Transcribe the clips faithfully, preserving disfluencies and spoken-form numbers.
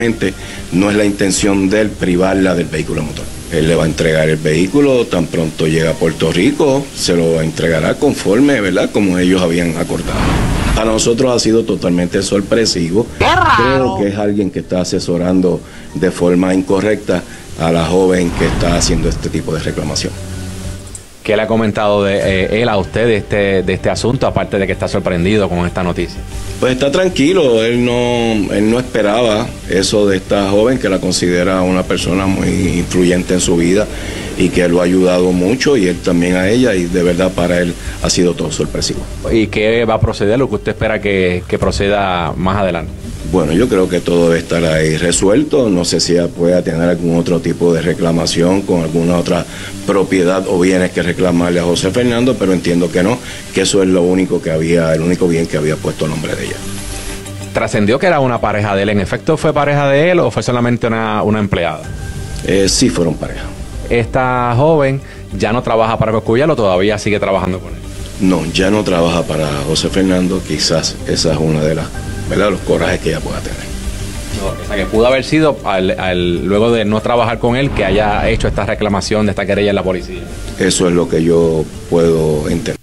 No es la intención de él privarla del vehículo motor. Él le va a entregar el vehículo, tan pronto llega a Puerto Rico, se lo entregará conforme, ¿verdad?, como ellos habían acordado. A nosotros ha sido totalmente sorpresivo. Creo que es alguien que está asesorando de forma incorrecta a la joven que está haciendo este tipo de reclamación. ¿Qué le ha comentado de, eh, él a usted de este, de este asunto, aparte de que está sorprendido con esta noticia? Pues está tranquilo, él no, él no esperaba eso de esta joven, que la considera una persona muy influyente en su vida y que lo ha ayudado mucho, y él también a ella, y de verdad para él ha sido todo sorpresivo. ¿Y qué va a proceder, lo que usted espera que, que proceda más adelante? Bueno, yo creo que todo debe estar ahí resuelto. No sé si ella pueda tener algún otro tipo de reclamación con alguna otra propiedad o bienes que reclamarle a José Fernando, pero entiendo que no, que eso es lo único que había, el único bien que había puesto el nombre de ella. ¿Trascendió que era una pareja de él? ¿En efecto fue pareja de él o fue solamente una, una empleada? Eh, sí fueron pareja. ¿Esta joven ya no trabaja para Cosculluela o todavía sigue trabajando con él? No, ya no trabaja para José Fernando. Quizás esa es una de las, ¿verdad?, los corajes que ella pueda tener. No, o sea, que pudo haber sido al, al, luego de no trabajar con él, que haya hecho esta reclamación de esta querella en la policía. Eso es lo que yo puedo entender.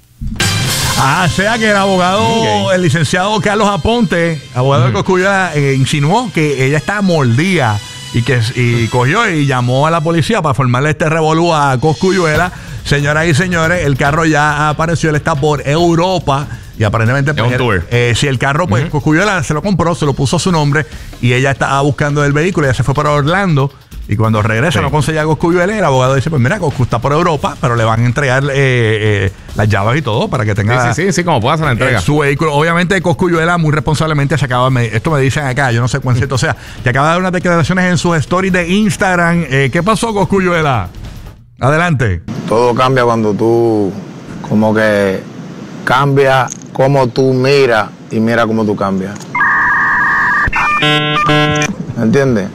Ah, sea que el abogado, okay. el licenciado Carlos Aponte, abogado uh-huh. de Cosculluela, eh, insinuó que ella estaba mordida y que y cogió y llamó a la policía para formarle este revolú a Cosculluela. Señoras y señores, el carro ya apareció, él está por Europa y aparentemente pues, tour. Eh, si el carro, pues uh-huh. Cosculluela se lo compró, se lo puso a su nombre y ella estaba buscando el vehículo, ella se fue para Orlando y cuando regresa sí. no conseguía a Cosculluela, el abogado dice, pues mira, Coscu está por Europa, pero le van a entregar eh, eh, las llaves y todo para que tenga sí, sí, sí, sí, como pueda hacer la entrega. Eh, su vehículo. Obviamente Cosculluela muy responsablemente se acaba, me, esto me dicen acá, yo no sé cuán cierto o sea, que acaba de dar unas declaraciones en sus stories de Instagram. Eh, ¿Qué pasó, Cosculluela? Adelante. Todo cambia cuando tú como que cambia cómo tú miras y mira cómo tú cambias. ¿Me entiendes?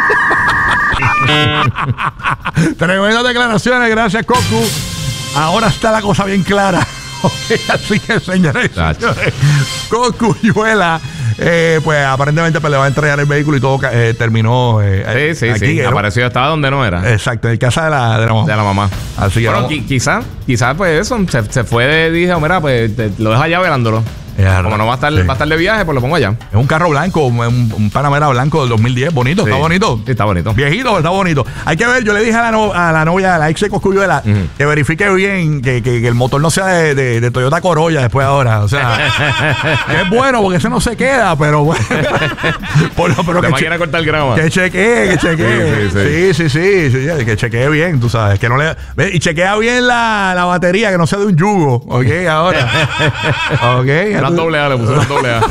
Tremendas declaraciones, gracias, Coscu. Ahora está la cosa bien clara. Así que, señores, señores Cosculluela, eh, pues aparentemente pues, le va a entregar el vehículo y todo eh, terminó eh, sí, sí, aquí, sí. Apareció, estaba donde no era. Exacto, en casa de la, de la mamá. De la mamá. Así que bueno, quizás, quizás pues eso, se, se fue, dije, mira, pues te, lo deja allá velándolo. Yeah, como no va a estar, sí. va a estar de viaje, pues lo pongo allá. Es un carro blanco, un, un Panamera blanco del dos mil diez, bonito, sí. está bonito. Sí, está bonito. Viejito, está bonito. Hay que ver, yo le dije a la, no, a la novia, a la ex de Cosculluela, uh-huh. que verifique bien que, que, que el motor no sea de, de, de Toyota Corolla después ahora. O sea, que es bueno porque ese no se queda, pero bueno. pero, pero que máquina che- cortar grama. Que chequee, que chequee. Sí, sí, sí, sí, sí, sí, que chequee bien, tú sabes. Que no le, y chequea bien la, la batería, que no sea de un yugo. Ok, ahora. Ok. Una doble A le puso.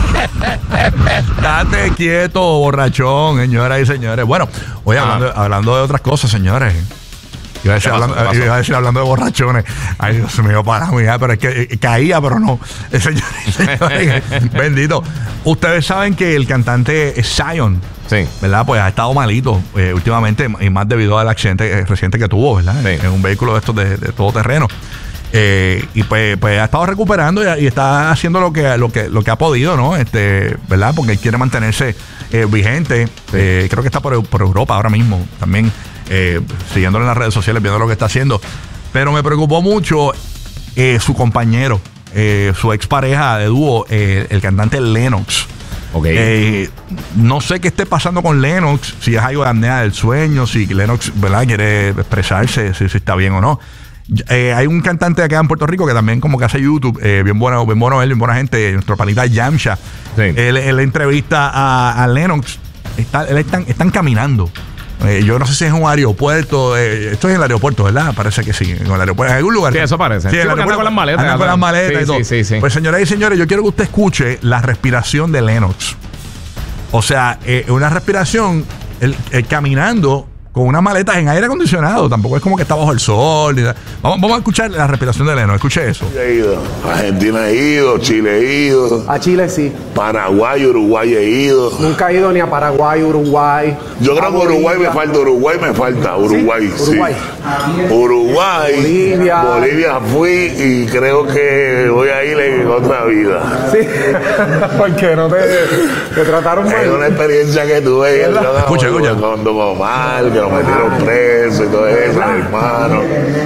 Date quieto, borrachón, señoras y señores. Bueno, hoy hablando, ah. hablando de otras cosas, señores. Iba a, decir, pasó, hablando, iba a decir hablando de borrachones. Ay, Dios mío, para mí, pero es que eh, caía, pero no. Eh, señores, señores, bendito. Ustedes saben que el cantante Zion, sí. ¿verdad? Pues ha estado malito eh, últimamente, y más debido al accidente eh, reciente que tuvo, ¿verdad? Sí. En un vehículo de estos de, de todo terreno. Eh, y pues, pues ha estado recuperando y, y está haciendo lo que, lo que lo que ha podido, ¿no? Este, ¿verdad? Porque él quiere mantenerse eh, vigente. Eh, creo que está por, por Europa ahora mismo. También eh, siguiéndolo en las redes sociales, viendo lo que está haciendo. Pero me preocupó mucho eh, su compañero, eh, su expareja de dúo, eh, el cantante Lennox. Okay. Eh, no sé qué esté pasando con Lennox, si es algo de apnea del sueño, si Lennox, ¿verdad?, quiere expresarse, si, si está bien o no. Eh, hay un cantante acá en Puerto Rico que también como que hace YouTube, eh, bien bueno, bien bueno él, bien buena gente, nuestro panita Yamcha. Sí. Él, él entrevista a, a Lennox. Está, él están, están caminando. Eh, yo no sé si es un aeropuerto. Eh, esto es en el aeropuerto, ¿verdad? Parece que sí. En el aeropuerto, en algún lugar. Sí, eso parece. Sí, sí, porque anda con las maletas. Anda con las maletas sí, y todo. Sí, sí, sí. Pues señoras y señores, yo quiero que usted escuche la respiración de Lennox. O sea, eh, una respiración, él, él caminando con unas maletas en aire acondicionado. Tampoco es como que está bajo el sol. Vamos, vamos a escuchar la respiración de Lennox. Escuche eso. He ido. Argentina he ido, Chile he ido. A Chile sí. Paraguay, Uruguay he ido. Nunca he ido ni a Paraguay, Uruguay. Yo creo que Uruguay me falta, Uruguay me falta, Uruguay, sí. Uruguay. Sí. Uruguay, Bolivia. Bolivia fui y creo que voy a ir en otra vida. Sí, porque no te, te trataron mal. Es una experiencia que tuve. Escucha, escucha. Cuando mal, que lo metieron preso y todo eso, hermano.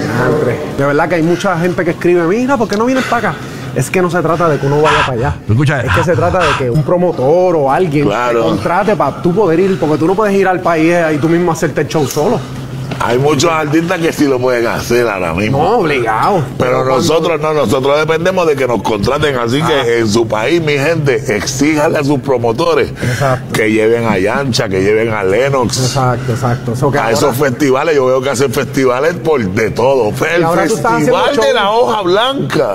De verdad que hay mucha gente que escribe, mira, ¿por qué no vienes para acá? Es que no se trata de que uno vaya para allá. Escucha, es que se trata de que un promotor o alguien claro. te contrate para tú poder ir, porque tú no puedes ir al país y tú mismo hacerte el show solo. Hay muchos artistas que sí lo pueden hacer ahora mismo. No, obligado. Pero, pero nosotros no, nosotros dependemos de que nos contraten. Así ah. que en su país, mi gente, exíjale a sus promotores exacto. que lleven a Yancha, que lleven a Lennox. Exacto, exacto. So que a ahora... esos festivales, yo veo que hacen festivales por de todo. El festival de la hoja blanca.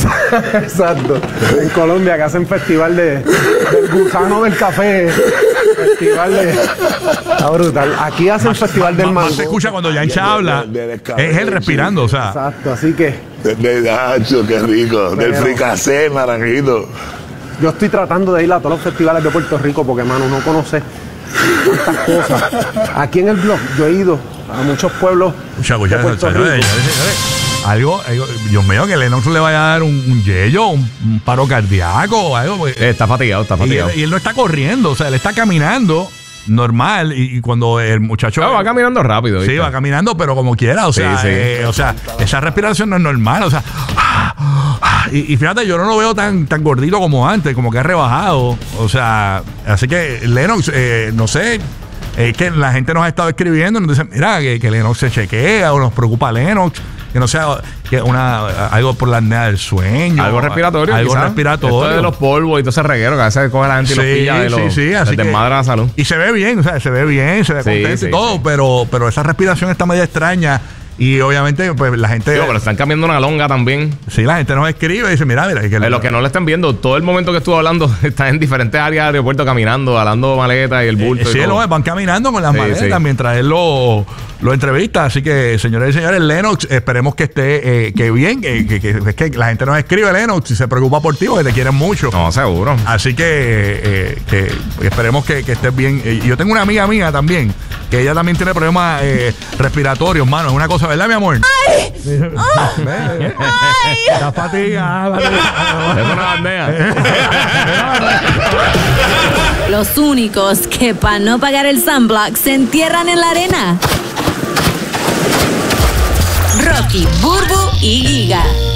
Exacto. En Colombia, que hacen festival de, del gusano del café. Festival de... Está brutal. Aquí hacen más, festival más, del mango. Se escucha cuando Yancha habla, de, de, de es él respirando, o sea. Exacto, así que... De, de Nacho, qué rico. Pero, del fricasé, naranjito. Yo estoy tratando de ir a todos los festivales de Puerto Rico porque, mano, no conoce tantas cosas. Aquí en el blog yo he ido a muchos pueblos escucha, escucha, de Puerto escucha, Rico. Algo, algo, Dios mío, que Lennox le vaya a dar un, un yello, un, un paro cardíaco o algo. Pues. Está fatigado, está fatigado. Y él, y él no está corriendo, o sea, él está caminando normal y, y cuando el muchacho no, va caminando rápido, sí, ¿viste? va caminando pero como quiera, o sea, sí, sí. Eh, o sea, esa respiración no es normal, o sea, y, y fíjate, yo no lo veo tan tan gordito como antes, como que ha rebajado, o sea, así que Lennox, eh, no sé, es que la gente nos ha estado escribiendo, nos dicen, mira, que, que Lennox se chequea o nos preocupa Lennox. Que no sea que una, algo por la apnea del sueño. Algo respiratorio. Algo quizás. respiratorio. Esto de los polvos y todo ese reguero que a veces coge la gente sí, y los pilla de los, sí, sí, así de desmadre a la salud. Y se ve bien, o sea, se ve bien, se ve sí, contento sí, y todo, sí. pero, pero esa respiración está media extraña. Y obviamente, pues la gente. Sí, pero están cambiando una longa también. Sí, la gente nos escribe y dice: Mira, mira. Que eh, los que no le estén viendo, todo el momento que estuvo hablando está en diferentes áreas del aeropuerto caminando, alando maletas y el bulto. Eh, sí, y todo. No, van caminando con las sí, maletas sí. mientras él lo, lo entrevista. Así que, señores y señores, Lennox, esperemos que esté eh, que bien. Eh, que, que, que, que la gente nos escribe, Lennox, si se preocupa por ti, porque te quieren mucho. No, seguro. Así que, eh, que esperemos que, que estés bien. Eh, yo tengo una amiga mía también, que ella también tiene problemas eh, respiratorios, mano. Es una cosa, ¿verdad, mi amor? ¡Ay! ¡Ay! ¡Ay! Está fatigada. Es una bandera. Los únicos que para no pagar el sunblock se entierran en la arena. Rocky, Burbu y Giga.